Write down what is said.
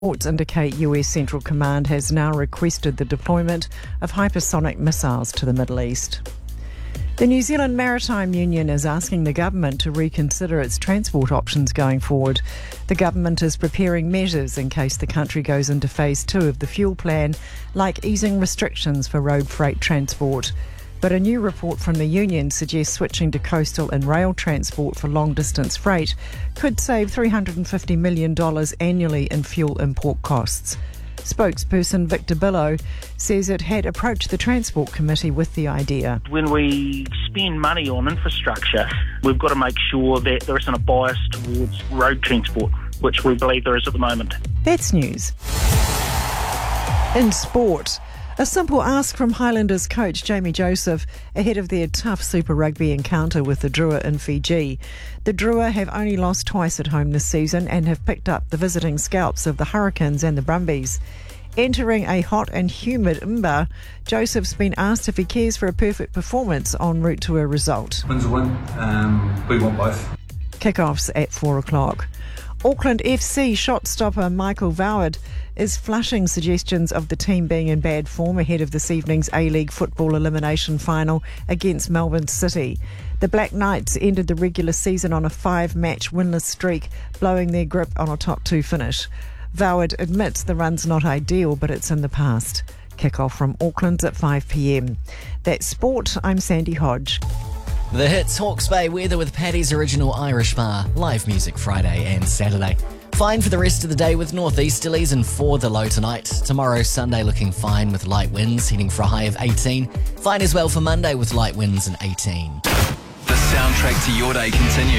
Reports indicate US Central Command has now requested the deployment of hypersonic missiles to the Middle East. The New Zealand Maritime Union is asking the government to reconsider its transport options going forward. The government is preparing measures in case the country goes into phase 2 of the fuel plan, like easing restrictions for road freight transport. But a new report from the union suggests switching to coastal and rail transport for long-distance freight could save $350 million annually in fuel import costs. Spokesperson Victor Billow says it had approached the Transport Committee with the idea. When we spend money on infrastructure, we've got to make sure that there isn't a bias towards road transport, which we believe there is at the moment. That's news. In sport, a simple ask from Highlanders coach Jamie Joseph ahead of their tough Super Rugby encounter with the Drua in Fiji. The Drua have only lost twice at home this season and have picked up the visiting scalps of the Hurricanes and the Brumbies. Entering a hot and humid Imba, Joseph's been asked if he cares for a perfect performance en route to a result. Win's a win. We want both. Kick-offs at 4 o'clock. Auckland FC shot stopper Michael Voward is flushing suggestions of the team being in bad form ahead of this evening's A-League football elimination final against Melbourne City. The Black Knights ended the regular season on a 5-match winless streak, blowing their grip on a top 2 finish. Voward admits the run's not ideal, but it's in the past. Kick-off from Auckland at 5 p.m. That's sport. I'm Sandy Hodge. The hits Hawke's Bay weather with Paddy's Original Irish Bar, live music Friday and Saturday. Fine for the rest of the day with northeasterlies and 4 the low tonight. Tomorrow, Sunday, looking fine with light winds, heading for a high of 18. Fine as well for Monday with light winds and 18. The soundtrack to your day continues.